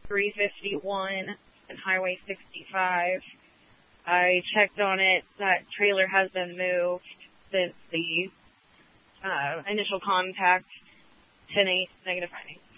351 and Highway 65. I checked on it. That trailer has been moved since the initial contact, 10/8, negative findings.